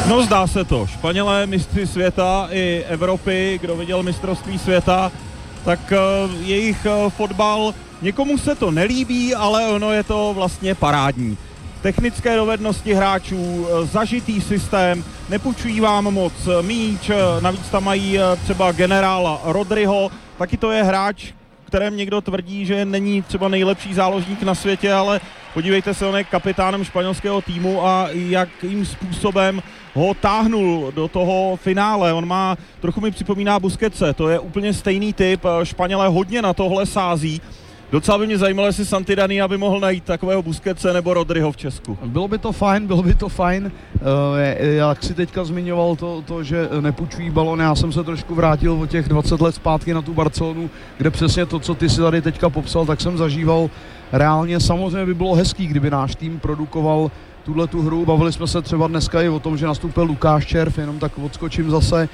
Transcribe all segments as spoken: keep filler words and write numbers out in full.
No zdá se to. Španělé mistři světa i Evropy, kdo viděl mistrovství světa, tak uh, jejich uh, fotbal, někomu se to nelíbí, ale ono je to vlastně parádní. Technické dovednosti hráčů, uh, zažitý systém, nepůjčují vám moc míč, uh, navíc tam mají uh, třeba generála Rodriho, taky to je hráč, kterém někdo tvrdí, že není třeba nejlepší záložník na světě, ale podívejte se, on je kapitánem španělského týmu a jakým způsobem ho táhnul do toho finále. On má, trochu mi připomíná Busquetse, to je úplně stejný typ, Španělé hodně na tohle sází. Docela by mě zajímalo, jestli Santidani aby mohl najít takového Busquetse nebo Rodriho v Česku. Bylo by to fajn, bylo by to fajn. Jak si teďka zmiňoval to, to, že nepůjčují balon, já jsem se trošku vrátil o těch dvacet let zpátky na tu Barcelonu, kde přesně to, co ty si tady teďka popsal, tak jsem zažíval reálně. Samozřejmě by bylo hezký, kdyby náš tým produkoval tuhle tu hru. Bavili jsme se třeba dneska i o tom, že nastoupil Lukáš Červ, jenom tak odskočím zase.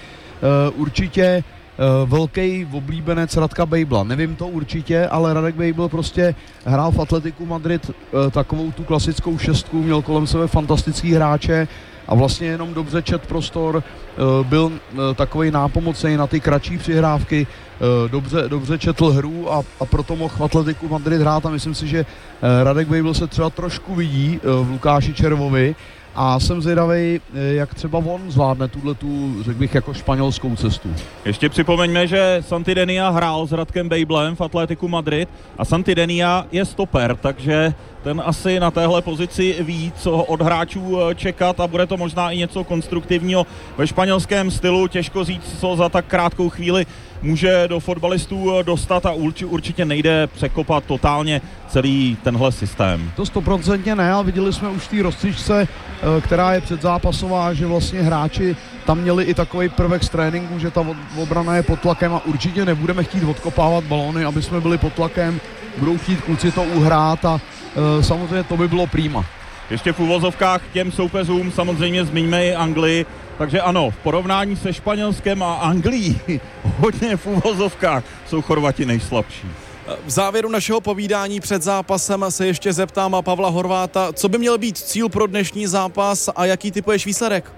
Určitě velký oblíbenec Radka Bejbla. Nevím to určitě, ale Radek Bejbl prostě hrál v Atletiku Madrid takovou tu klasickou šestku, měl kolem sebe fantastický hráče a vlastně jenom dobře čet prostor, byl takovej nápomocný na ty kratší přihrávky, dobře, dobře četl hru a, a proto mohl v Atletiku Madrid hrát a myslím si, že Radek Bejbl se třeba trošku vidí v Lukáši Červovi. A jsem zvědavý, jak třeba on zvládne tuhletu, řekl bych, jako španělskou cestu. Ještě připomeňme, že Santidenia hrál s Radkem Bejblem v Atletiku Madrid a Santidenia je stoper, takže ten asi na téhle pozici ví, co od hráčů čekat a bude to možná i něco konstruktivního ve španělském stylu. Těžko říct, co za tak krátkou chvíli může do fotbalistů dostat a určitě nejde překopat totálně celý tenhle systém. To stoprocentně ne, a viděli jsme už v té rozcvičce, která je předzápasová, že vlastně hráči tam měli i takový prvek z tréninku, že ta obrana je pod tlakem a určitě nebudeme chtít odkopávat balóny, aby jsme byli pod tlakem, budou chtít kluci to uhrát a e, samozřejmě to by bylo prima. Ještě v uvozovkách těm soupeřům samozřejmě zmiňme i Anglii, takže ano, v porovnání se Španělskem a Anglií hodně v uvozovkách jsou Chorvati nejslabší. V závěru našeho povídání před zápasem se ještě zeptám a Pavla Horváta, co by měl být cíl pro dnešní zápas a jaký typuješ výsledek?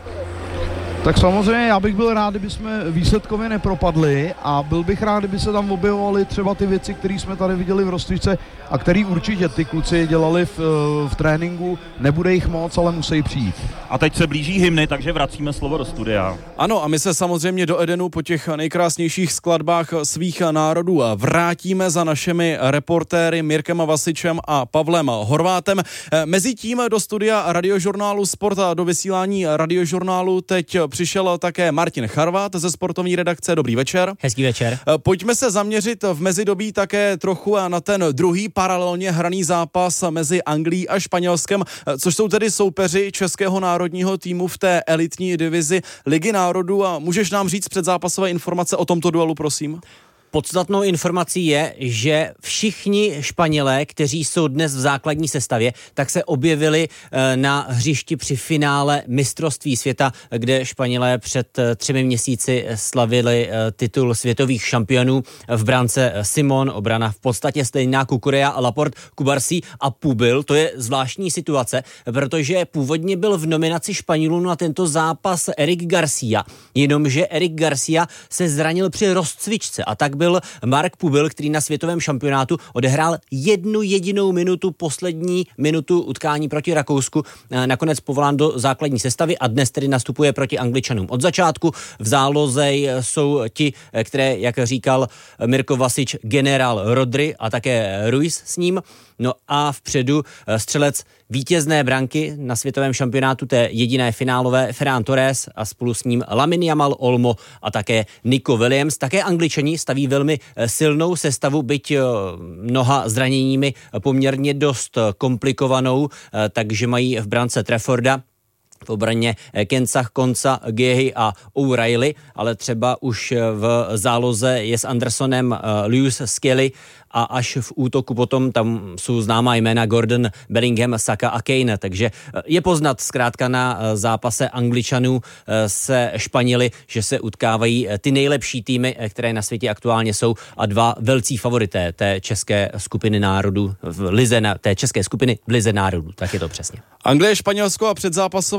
Tak samozřejmě já bych byl rád, kdyby jsme výsledkově nepropadli a byl bych rád, kdyby se tam objevovaly třeba ty věci, které jsme tady viděli v rozcvičce a který určitě ty kluci dělali v, v tréninku. Nebude jich moc, ale musí přijít. A teď se blíží hymny, takže vracíme slovo do studia. Ano, a my se samozřejmě do Edenu po těch nejkrásnějších skladbách svých národů vrátíme za našimi reportéry Mirkem Vasičem a Pavlem Horvátem. Mezitím do studia Radiožurnálu Sport a do vysílání Radiožurnálu teď přišel také Martin Charvát ze sportovní redakce. Dobrý večer. Hezký večer. Pojďme se zaměřit v mezidobí také trochu na ten druhý paralelně hraný zápas mezi Anglií a Španělskem, což jsou tedy soupeři českého národního týmu v té elitní divizi Ligy národů. A můžeš nám říct předzápasové informace o tomto duelu, prosím? Podstatnou informací je, že všichni Španělé, kteří jsou dnes v základní sestavě, tak se objevili na hřišti při finále mistrovství světa, kde Španělé před třemi měsíci slavili titul světových šampionů. V brance Simon, obrana v podstatě stejná, Cucurella, Laporte, Cubarsí a Pubil. To je zvláštní situace, protože původně byl v nominaci Španělů na tento zápas Eric Garcia, jenomže Eric Garcia se zranil při rozcvičce a tak byl Mark Pubil, který na světovém šampionátu odehrál jednu jedinou minutu, poslední minutu utkání proti Rakousku, nakonec povolán do základní sestavy a dnes tedy nastupuje proti Angličanům. Od začátku v záloze jsou ti, které, jak říkal Mirko Vasič, generál Rodri a také Ruiz s ním. No a vpředu střelec vítězné branky na světovém šampionátu, té jediné finálové, Ferran Torres a spolu s ním Lamine Yamal, Olmo a také Nico Williams. Také Angličani staví velmi silnou sestavu, byť mnoha zraněními poměrně dost komplikovanou, takže mají v brance Trafforda, v obraně Kensah, Konsa, Gehy a O'Reilly, ale třeba už v záloze je s Andersonem Lewis Skelly a až v útoku potom tam jsou známá jména Gordon, Bellingham, Saka a Kane, takže je poznat zkrátka na zápase Angličanů se Španěli, že se utkávají ty nejlepší týmy, které na světě aktuálně jsou a dva velcí favorité té české skupiny národů v lize, té české skupiny v lize národů, tak je to přesně. Anglie, Španělsko a předzápasové